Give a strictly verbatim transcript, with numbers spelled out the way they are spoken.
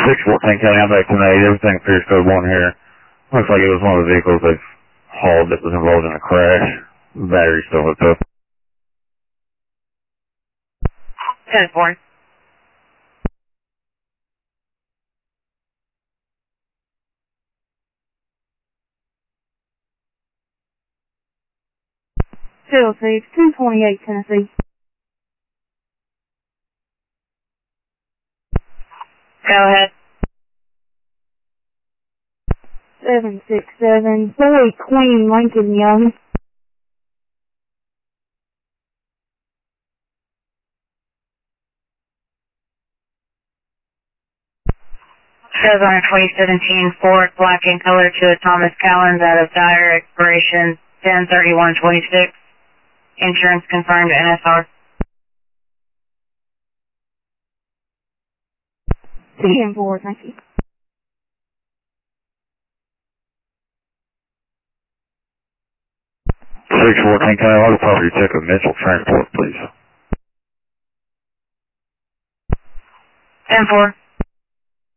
six fourteen County, I'm back tonight. Everything appears code one here. Looks like it was one of the vehicles they've hauled that was involved in a crash. The battery's still hooked up. ten four. two oh six, two twenty-eight Tennessee. Go ahead. seven six seven, Boy Queen Lincoln Young. Shows on a twenty seventeen Ford, black in color to a Thomas Callens out of Dyer, expiration ten thirty-one twenty-six. Insurance confirmed N S R. ten four, thank you. six fourteen County, log property check of Mitchell Transport, please. ten four.